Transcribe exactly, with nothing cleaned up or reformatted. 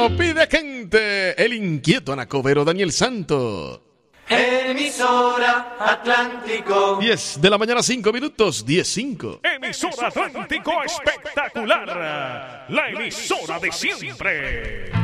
lo pide gente. El inquieto anacobero Daniel Santo. Emisora Atlántico. diez de la mañana, cinco minutos, diez cinco. Emisora Atlántico espectacular. La emisora de siempre.